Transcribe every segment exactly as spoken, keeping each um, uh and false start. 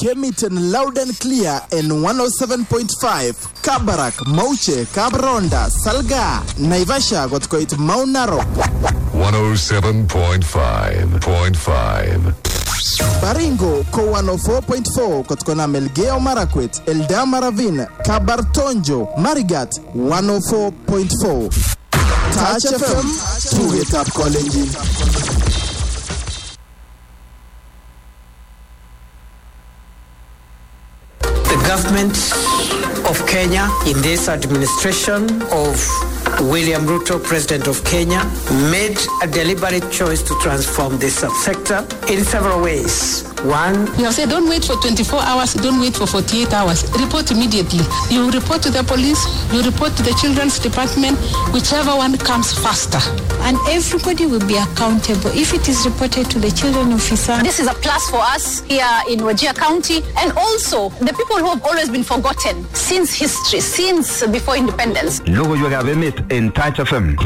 Kemiten loud and clear in one oh seven point five. Kabarak, Mauche, Kabronda, Salga, Naivasha got quite Mount Narok. one oh seven point five point five. Baringo, Ko one oh four point four, Kotkona Melgeo Marakwet, Eldama Ravine, Kabartonjo, Marigat, one oh four point four. Touch F M, to it up calling. The government of Kenya, in this administration of William Ruto, President of Kenya, made a deliberate choice to transform this subsector in several ways. One, we have said don't wait for twenty-four hours, don't wait for forty-eight hours. Report immediately. You report to the police, you report to the children's department, whichever one comes faster. And everybody will be accountable if it is reported to the children officer. This is a plus for us here in Wajir County, and also the people who have always been forgotten since history, since before independence. Logo you have met in Touch F M.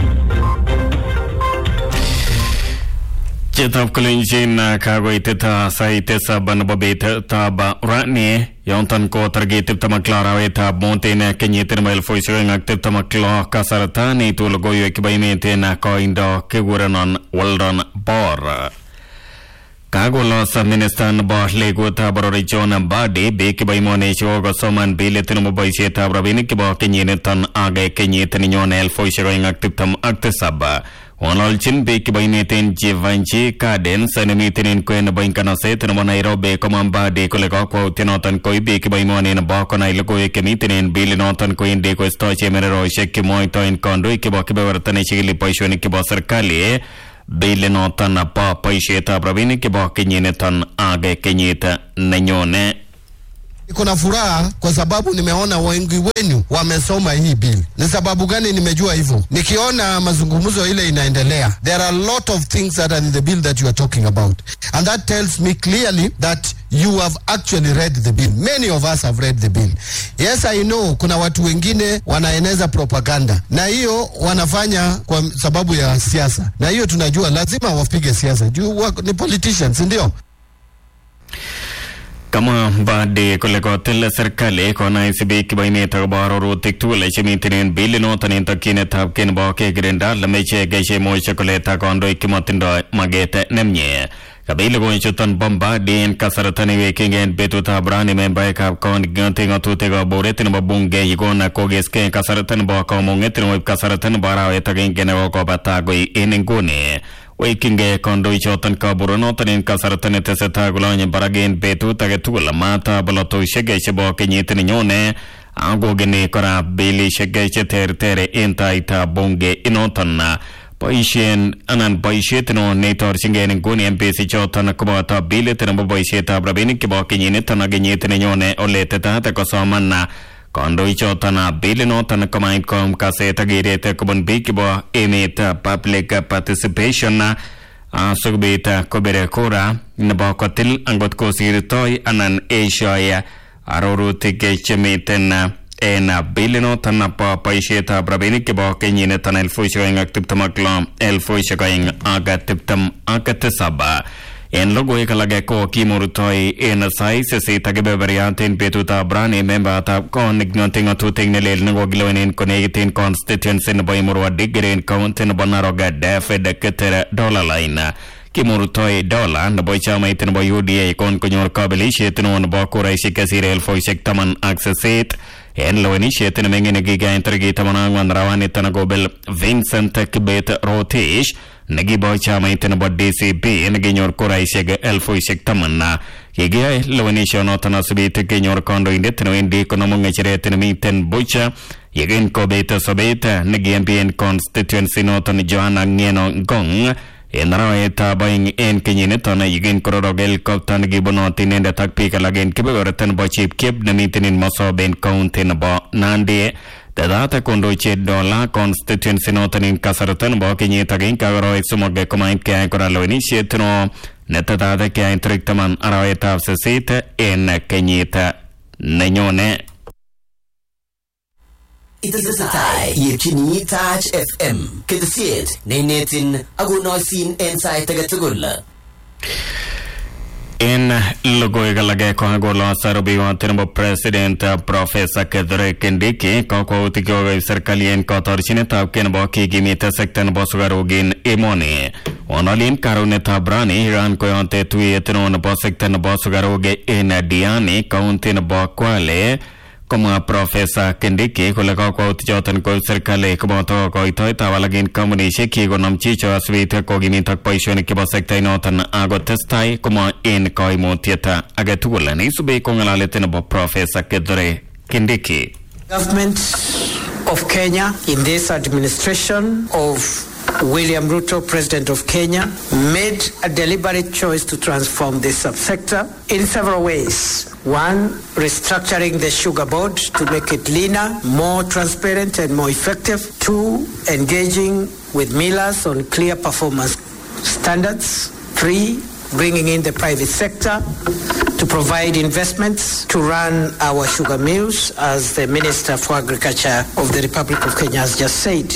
Chetap Kulinjin Kagwaitita Saitesa Banababeta Taba Ratni Yontan Ko Targetip Tamaklara Weta Montana Kenyatin Mile for showing active Tamakla Kasaratani to Logoyo Kibaimete Koindo Kiguranon Waldon Bor Kagola Ministan Bahlego Tabarorichona Badi Bekibaimone Shoga Soman Biletin Mobaisheta Rabinikiba Kenyaton Aga Kenyatin El for showing active Tam Actisaba. Onol chin be kibaimeten jivanchi kaden sanamitin kwen bankana set no Nairobi komamba de kolega ko tinotan koi be kibaimone na ba ko nai logo ekemitin bilinotan ko inde ko stoche menero shek moi to in kondo kiba kibawartane chigili paishoni kiba serikali bilinotan pa paisheta pravini kiba kinyenetan age kenyeta nanyone. Kuna furaha kwa sababu nimeona wengi wenu wamesoma hii bill. Ni sababu gani nimejua hivyo? Nikiona mazungumzo ile inaendelea, there are a lot of things that are in the bill that you are talking about. And that tells me clearly that you have actually read the bill. Many of us have read the bill. Yes, I know kuna watu wengine wanaeneza propaganda. Na hiyo wanafanya kwa sababu ya siasa. Na hiyo tunajua lazima wapige siasa. Juu ni politicians, ndio? Kama baade kolego tele serikali kona isibi kibaime tagbaro rotik tule chimintinin bilino tanin takine tapkin bake grenda lameche geshe moche koleta kondo ikimatindo magete nemnye kabile go chutan bomba din kasaratani wekingen betu tabrani member kap kon ganting atutega boretin babunge yigona kogeske kasaratan ba ko mongetin kasaratan bara etagin gene ko batago iningune Wakinge kondo ichotan kaburono tanin kasaratan eteseta gulanya baragen betu tagetula mata baloto shege shebo kenyitin nyone ango gene kora bili shege ter tere entaita bonge inotana paishen anan paishetno netor singen ngoni mpc chotan kubata bili tenbo paisheta brabini kibo kenyine tanagenyitin nyone oleteta ta kosamanna Kondo ichotana bilino tan kamain kom kase tagirete kubun bikibo emeta public participation na sugbita kobere kora nabakotil angot ko sirtoy anan asia aroru tike chemiten ena bilino tan pa paisheta brabini kibo kenyine tan el fuishoing active tamaklam el fuishoing agatiptam agatsaba En logo ekalage ko kimurutoi en sai se se tagebe varianten petuta brani member ta kon ignoting atu tingnelel ngo giloinen konegitin constituency no boymurwa digren counten bonaroga defed ketera dollar line kimurutoi dollar no boy chama iten boy U D A kon konyor kabeli shetno no bako raisi kasirel foisek taman accessit en lo initiaten mengene giga intergi tamanang mandrawani tanagobel Vincent Kibet Rotish Nagi boy chama iten bo D C P nagi nyor korai sege elfo isek tamanna kege lo inisio no tanasubite ke nyor kondo indet no indi kono mongechere tenmi ten bocha yegen ko beta sobeta nagi M P N constituency no tan Joanna Ngeno Gong enara eta baing en kenyine tana yegen kororogel koptan gibono tinenda takpika lagen kibegorten bo chip kib namitenin moso ben countin bo nandi Tadata kondo che dola constituency notanin kasaratan bo kenye tagin kagaro itsumogge komaint kaya koralo initietno netadada kaya intriktaman araweta afsesite en kenyita nenyone. Itasatai yechini Touch F M kedesiet nenetin agunoisin ensai tagatugula. En logoiwek alage kokakolo rubeywot nebo President Professor Kithure Kindiki kakwautik kokoib serkali en kotorchinetabkei nebo kikimit sekta nebo sukaruk en emoni. Wonolin karonetab rani Iran koyote tuyet neo nebo sekta nebo sukaruk en Diani, kaunti nebo Kwale. Komwa Professor Kindiki kole kakwautik choton koib serkali koboto koitoetab alak en kampunisiek kikonomchi cho asibit kokimit ak boisionik chebo sekta inoton ako testai komwa en koimutiet age tugul. Neisubi kong'alalet nebo Professor Kithure Kindiki. Government of Kenya in this administration of William Ruto, President of Kenya, made a deliberate choice to transform this subsector in several ways. One, restructuring the sugar board to make it leaner, more transparent and more effective. Two, engaging with millers on clear performance standards. Three, bringing in the private sector to provide investments to run our sugar mills, as the Minister for Agriculture of the Republic of Kenya has just said.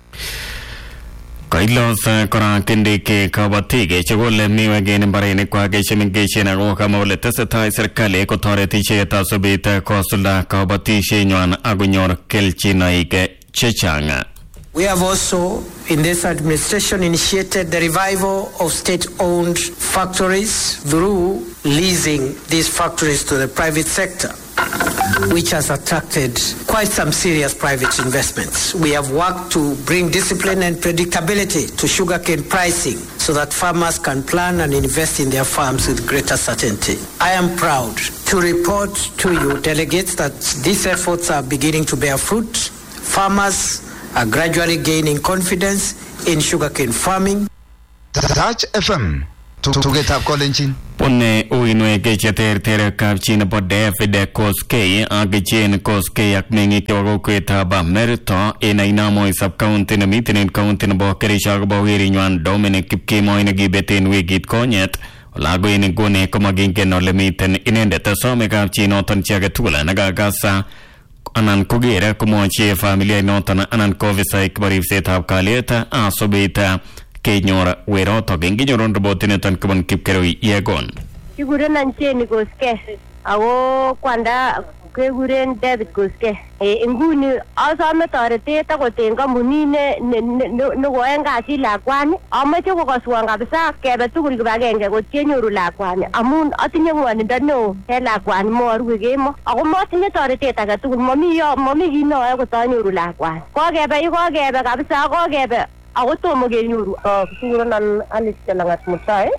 Kailos kora Kindiki kabatik chekole miwek en mbarenik kwak chemengechen ako kamwa kole tesetai serikali kotoreti icheket asikobit kosulda kabatisienywan akonyor kelchinoik chechang. We have also, in this administration, initiated the revival of state-owned factories through leasing these factories to the private sector, which has attracted quite some serious private investments. We have worked to bring discipline and predictability to sugarcane pricing so that farmers can plan and invest in their farms with greater certainty. I am proud to report to you, delegates, that these efforts are beginning to bear fruit. Farmers are gradually gaining confidence in sugarcane farming. Touch F M. Tugetab kolenjin. Pone uinwek cheterter kapchi nebo David Koskei ak Jane Koskei ak meng'ik chebo kokwetab Merto en Ainamo sub-county nemiten en county nebo Kericho akobo werinywan Dominic Kipkemoi nekibet en wikit konyet. Olago en nguni komakingen ole miten inendet. Some kapchi noton chi age tugul nekakasa anan kogere komwochi familia noton anan ko ofisaek chebo ripsetab kalyet asobit kenyor werotok. Inginyorun robotiniton kobun Kipkerui Yegon. Kikurenan Jane Koskei ako kwanda kekuren David Koskei. Inguni asome toretet akot en kampunit nekoyoen kasit lakwani. Amoche kokoswon kabisa kebe tugul kibagenge kot kenyoru lakwani amun atinye ng'wonindo neo en lakwani morue kemo ako motinye toretet age tugul. Momi momi kit neoyoe kotanyoru lakwani. Kokebe yu kokebe kabisa kokebe ako tomo kenyoru. Kikurenan Alice Chelangat Mutai.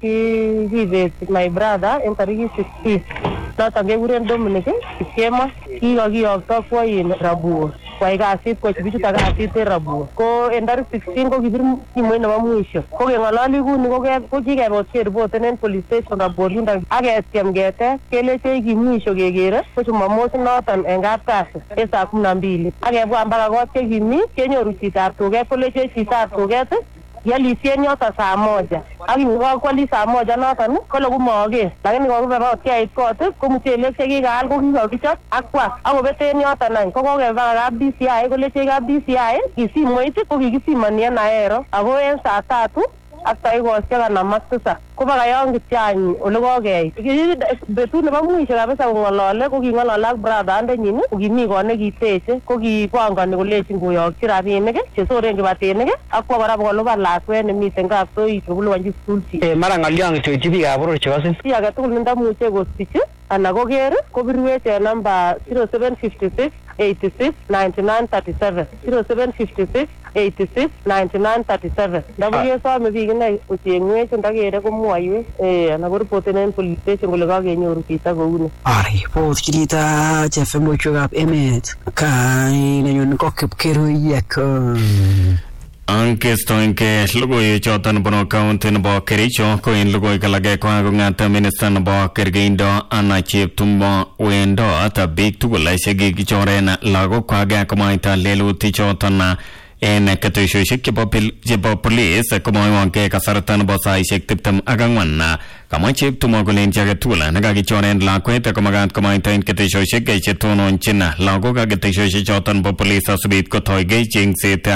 Kibet my brother en tarikit sixteen. Noton kekuren Dominic Kipkemoi. Kikokiyokto kwo in Rabuo kwai kasit koyochi bichuto kasit en Rabuo. Ko en tarik sixteen ko kibir simoit nebo mwisho. Ko keng'ololi kuni ko kikebe ot keripoten en police station Rabuo yundo ak ketiem ketet kelechech ki mwisho kekere ko Jumamos noton en kapkasi en saa kumi na mbili. Ak kebwa mpaka kot chekimi kenyoru chitab tuget kolechech chitab tuget yalisien yoto saa moja. Ak ingokwalis saa moja noton kole kumoker. Lakini kokibeba kiait kot ko mchelek chekikaal ko kikokichop ak kwak. Akobeten yoton any ko kokeba kap D C I kolechech kap D C I kisimoit ko kikisimoni en Ahero ako en saa tatu ak dakikoshek konom ak tisab koba yon kityo any ole kokeit. Betut nebo mwisho kabisa kong'olole ko king'olole ak brother-ndenyin ko kimi kot nekiteche ko kipongoni kolechin koyokyi rabinik chesoren kibatinik ak kwo kora kolipan lakwet nemiten kapsoit nekiliponji school fees. Mara ng'olyon kityo biikab boror chekosin. Chi age tugul nendamuche kosich ana koker kobirwech en namba zero seven five six eighty-six ninety-nine thirty-seven zero seven five six eighty-six ninety-nine thirty-seven. Ndabo kesome biik inei ocheng'wech ndakere komwoiwech eh ana koripoten en police station kole kakenyoru chito kouni. Aripot chito chefe emet kainenyun ko Kipkerui Yegon. Angestoinke logoiwek choton bunu county nebo Kericho ko en logoiwek alage ko kong'at minister nebo kergeindo Anna Cheptumbo wendot biik tugul chekikichoren lagokwak komwaita lelutik choton en keteshoshek chebo police komwoiwonke kasarta nebo saishek tiptem ak ang'wan. Kamwa Cheptumbo kole chi age tugul nekakichoren lakwet komakat komwaita en keteshoshek chetononjin lagok ak keteshoshek choton bo police asubit kotoigei chengset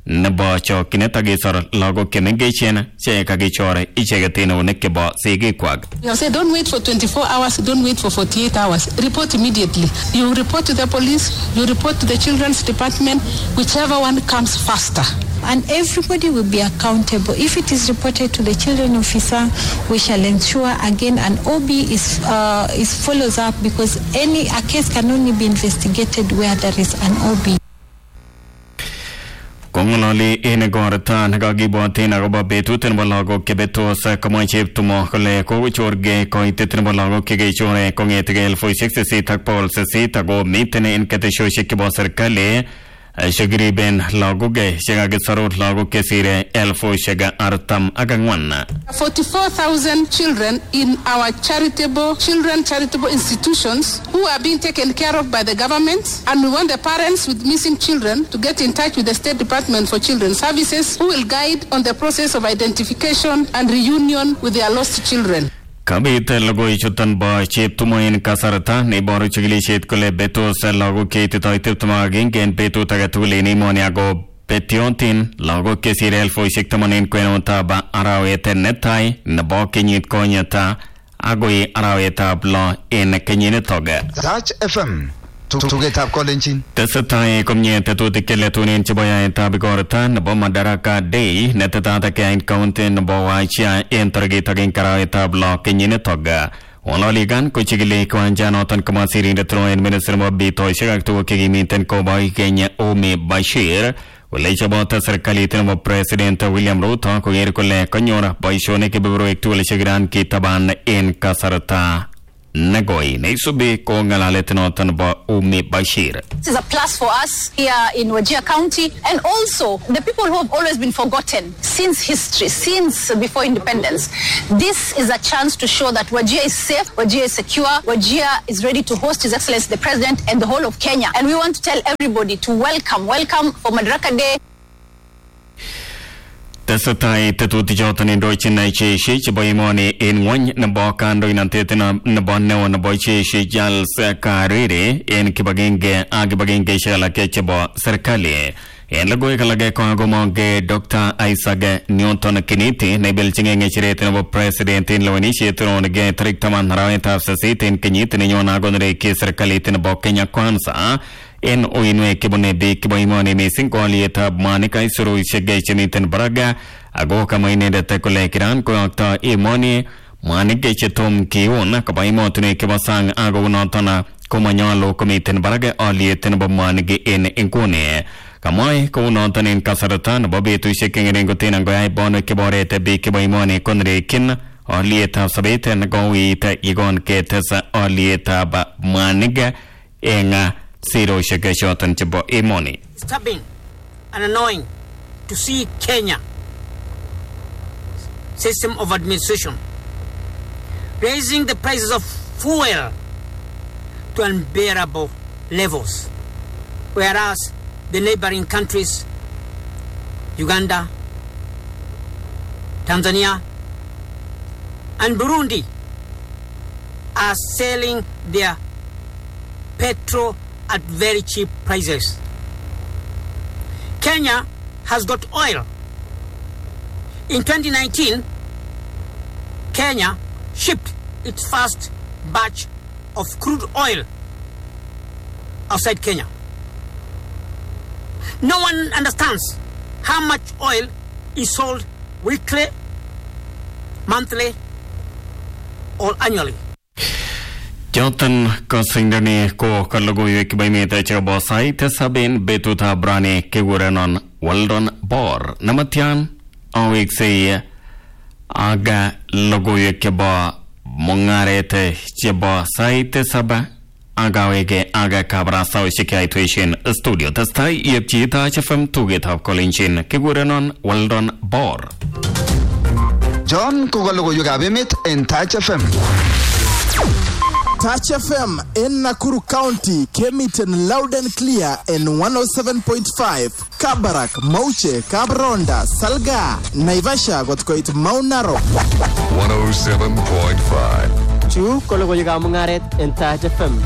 nebo chokchinet ak kesor lagok chemengechen che kakichor icheket en eunek chebo sigikwak. You say don't wait for twenty-four hours, don't wait for forty-eight hours. Report immediately. You report to the police, you report to the children's department, whichever one comes faster. And everybody will be accountable. If it is reported to the children officer, we shall ensure again an O B is uh, is follows up, because any a case can only be investigated where there is an O B. Kongololi ene gorta nagagiboti nagoba betut nebo lagok kebetos kamwa cheptumo kole kochorge koitet nebo lagok kegechore kong'etegei elfusiek sisit ak bokol sisit ako miten en keteshosiek chebo serikali shegriben lagok chekakisarut lagok kesire elfusiek artam ak ang'wan. forty-four thousand children in our charitable children charitable institutions who are being taken care of by the government, and we want the parents with missing children to get in touch with the State Department for Children's Services, who will guide on the process of identification and reunion with their lost children. Kabit logoi chuton bo cheptumoin kasarta neiboru chikilishet kole betos lagok cheititoi tiptem ak agenge en betut age tugul en emoni ako betiontin lagok kesire elfusiek taman en kwenutab arawet netai nebo kenyit konyeta agoi arawetab lo en kenyinitok. Touch F M tugetab kolenjin tesetai komye tetutik cheletunen chebo yaetab igorta nebo Madaraka Day netetat keyaen county nebo Wajir en tarikit agenge arawetab lo kenyinitok. Waloligan kochikili kiwanjanoton kama sirindet en minister nebo bitoisiek ak tuguk chekimiten koboi Kenya Omi Bashir kole chobot serikalit nebo President William Ruto koker kole konyor boisionik kebeberwek tugul chekiran kitaban en kasarta negoi neisubi ko ngalalet noton bo Umi Bashir. This is a plus for us here in Wajir County, and also the people who have always been forgotten since history, since before independence. This is a chance to show that Wajir is safe, Wajir is secure, Wajir is ready to host His Excellency the President and the whole of Kenya. And we want to tell everybody to welcome, welcome for Madaraka Day. Tesetai tetutik choton indochin icheshek chebo emoni en ng'wony nebo kandoinatet nebo neo nebo icheshek Charles Karere en kibagenge ak kibagengeisiek alak chebo serikali. En logoiwek alak kokakomong'e Doctor Isaac Newton Kiniti neibelchingei ng'echeret nebo president en lewenisiet neronegei tarik taman arawetab sisit en kenyit nenyone akonereki serikalit nebo Kenya Kwanza en uinwek chebune biik chebo emoni mising ko alyetab mwanik aisurusiek chemiten barak ako kamwa inendet kole kiran koyokto emoni mwanik chetom kiun koba emotinwek chebo sang ak kounoton komanyolu komiten barak alyet nebo mwanik en inguni. Kamwa kounoton en kasarta nebo betusiek cheng'ering koten koyai bonwek chebo oret biik chebo emoni konerekyin alyetab sobet nekouit yekon ketes alyetab mwanik en sirosiek choton chebo emoni. Disturbing and annoying to see Kenya system of administration raising the prices of fuel to unbearable levels, whereas the neighboring countries, Uganda, Tanzania, and Burundi, are selling their petrol at very cheap prices. Kenya has got oil. In twenty nineteen, Kenya shipped its first batch of crude oil outside Kenya. No one understands how much oil is sold weekly, monthly, or annually. Joton kosindani ko kalogoiwek chebo emet chebo sait saben betutab rani kekurenon Weldon Bor namatyan aweksei aga logoiwek chebo mung'aret chebo sait saba agawege aga kabarasaosiek yaitweshin studio testai yepchi Touch F M tugetab kolenjin kekurenon Weldon Bor. John ko logoiwekab emet en Touch F M. Touch F M in Nakuru County came it in loud and clear in one oh seven point five. Kabarak, Mauche, Kabronda, Salga, Naivasha got quite Mount Narok. one oh seven point five. Chu kologo juga mengaret in Touch F M.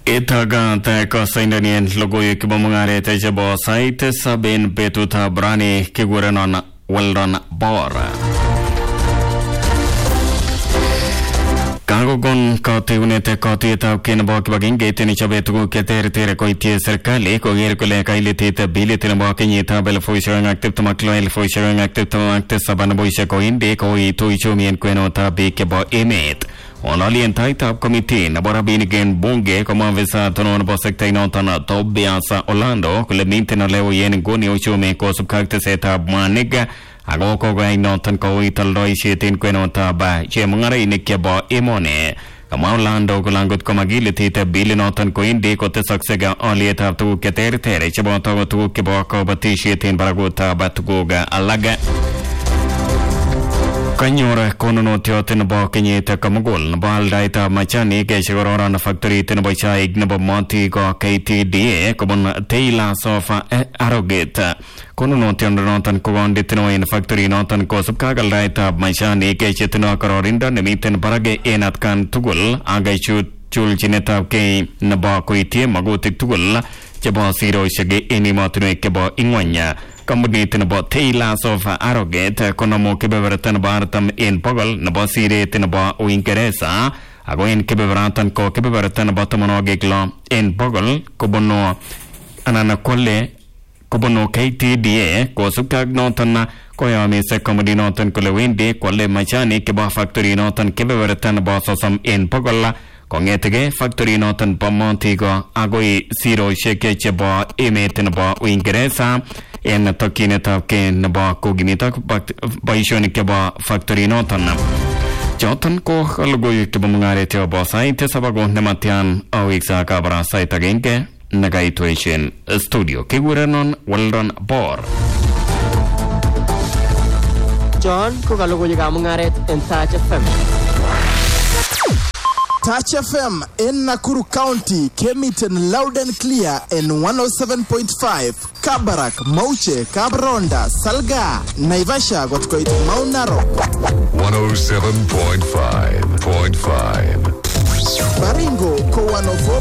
Itagat kosaindanien logoiwek chebo mung'aret chebo sait saben betutab rani kigurenon Weldon Bor. Kagogon kateunet katuyet nebo kibagengeit nechobe tuguk cheterter koityi serikali koker kole kailitit bilit nebo kenyitab elifusiek oeng ak tiptem ak lo elifusiek oeng ak tiptem ak tisab neboisiek kowendi koitu uchumi en kwenutab biik chebo emet. Ng'ololien taitab komiti nebo rabinik en bunge kama afisa tonon nebo sekta inoton Tobias Orlando kole miten oleo yen nguni uchumi kosubkei ak tesetab mwanik ako kokoyai noton kouit oldoisiet en kwenutab chemung'arainik chebo emoni. Kamwa Orlando kole angot komakilitit bilit noton kowendi kotesoksei olietab tuguk cheterter cheboto tuguk chebo kabatisiet en barakutab tuguk alak. Kanyor konunotiot nebo kenyit komugul nebo aldaetab machanik chekororon factorit nebo chaik nebo Motigo K T D A kobun Taylors of Arrogate. Konunotiot noton kokondit neo en factory noton kosubkei ak aldaetab machanik chetindoi kororindo nemiten barak en atkan tugul ak chulchinetab kei nebo koityi magutik tugul chebo sirosiek en emotinwek chebo ing'wony. Kampunit nebo Taylors of Arrogate konomu kebeberta nebo artam en bogol nebo siret nebo Uingereza ako en kebeberatan ko kebeberta nebo tamanwogik lo en bogol kobunu anan kole kobunu K T D A kosubkei ak noton koyomise kampunit noton kole wendi kwale machanik chebo factory noton kebeberta nebo sosom en bogol kong'etegei factory noton bo Motigo agoi sirosiek chebo emet nebo Uingereza en tokyinetab kei nebo kokimitok boisionik chebo factory noton. Choton ko logoiwek chebo mung'aret chebo sait tisab ako nematyan aweksa kabarasait agenge nekaitweishen studio. Kigurenon Weldon Bor. John ko ka logoiwekab mung'aret en Touch F M. Touch F M in Nakuru County came it in loud and clear in one oh seven point five. Kabarak, Mauche, Kabronda, Salga, Naivasha got quite Mount Narok. one oh seven point five point five. Baringo, Ko one oh four